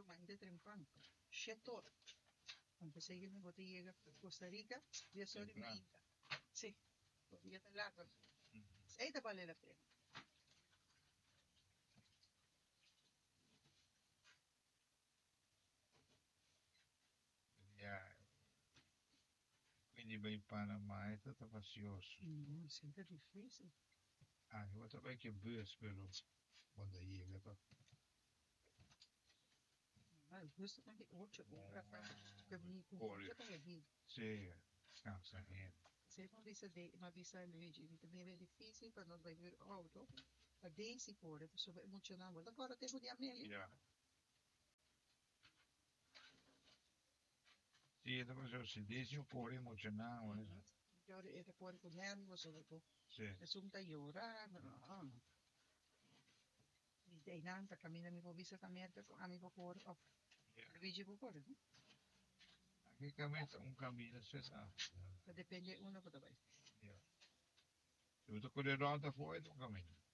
de trempano. Chetor. Aunque seguimos botella Costa Rica, ya soy mi. Sí, botella de larga. Esta vale la pena. Quindi vai in Panama è stato fazioso. No, è sempre difficile. Anche quanto vecchio bus però, quando llega. Questo anche oltre un caffè che mi Poi, compra per lì. sì, scansa niente. Se non visa ma visa legge, mi è difficile per non vedere auto. A dei sicure, sono emozionante. Agora devo di Amelia. Yeah. Sì, dopo se dici un po' emozionante. Ora era fuori con nervo, solo Sì. è subito a llorare, no. E inanza cammina mi può vista camminare, a mi può cuore, le vigi può cuore, no? Anche cammino, un cammino, sì, sa. Dipende uno da dove. Yeah. Tutto con le ruote fuori, un cammino.